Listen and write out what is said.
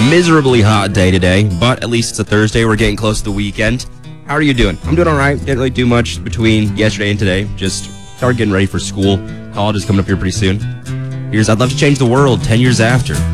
miserably hot day today, but at least it's a Thursday. We're getting close to the weekend. How are you doing? I'm doing all right. Didn't really do much between yesterday and today. Just started getting ready for school. College is coming up here pretty soon. Here's I'd Love to Change the World 10 years after.